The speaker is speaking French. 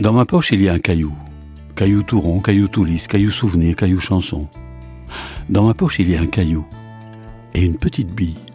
Dans ma poche, il y a un caillou. Caillou tout rond, caillou tout lisse, caillou souvenir, caillou chanson. Dans ma poche, il y a un caillou et une petite bille.